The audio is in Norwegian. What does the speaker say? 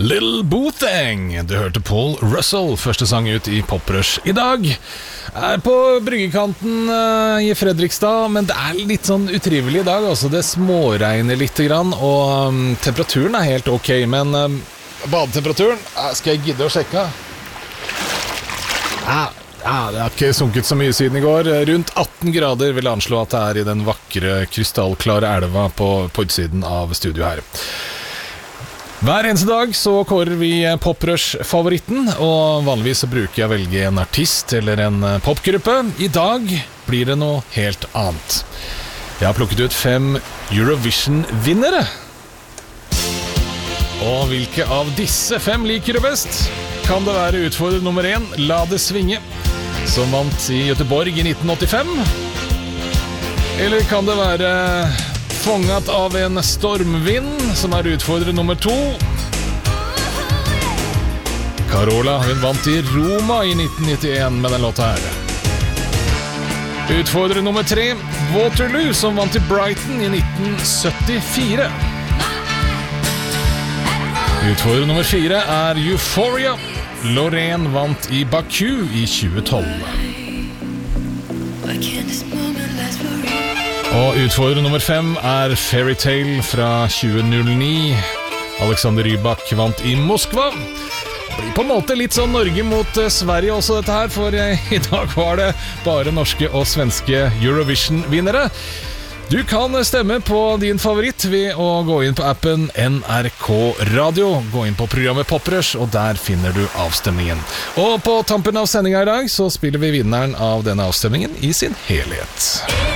Little Bothang. Du hørte Paul Russell, første sang ut i Poprush i dag. På bryggekanten i Fredrikstad, men det litt sånn utrivelig i dag. Det småregner litt grann, og temperaturen helt ok, men badetemperaturen skal jeg gidde å sjekke. Det har ikke sunket så mye siden i går. Rundt 18 grader vil jeg anslå at det i den vakre, krystallklare elva på utsiden av studio her. Hver eneste dag så kårer vi Poprush-favoritten, og vanligvis så bruker jeg å velge en artist eller en popgruppe. I dag blir det noe helt annet. Jeg har plukket ut 5 Eurovision-vinnere. Og hvilke av disse 5 liker du best? Kan det være utfordrer nummer 1, La det svinge, som vant i Göteborg i 1985? Eller kan det være Fångat av en stormvind, som utfordrer nummer 2? Carola, hun vant i Roma i 1991 med den låta her. Utfordrer nummer 3, Waterloo, som vant i Brighton i 1974. Utfordrer nummer 4 Euphoria. Loreen vant i Baku i 2012. Og utfordrer nummer 5 Fairytale fra 2009. Alexander Rybak vant i Moskva. Det blir på en måte litt sånn Norge mot Sverige også dette her, for i dag var det bare norske og svenske Eurovision-vinnere. Du kan stemme på din favoritt ved å gå inn på appen NRK Radio. Gå inn på programmet Poprush, og der finner du avstemningen. Og på tampen av sendingen i dag så spiller vi vinneren av denne avstemningen i sin helhet.